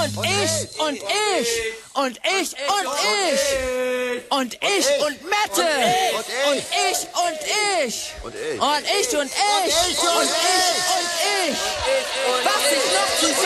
und ich und ich und ich und ich und ich und Mette und ich und ich und ich und ich und ich und ich. Was ich noch zu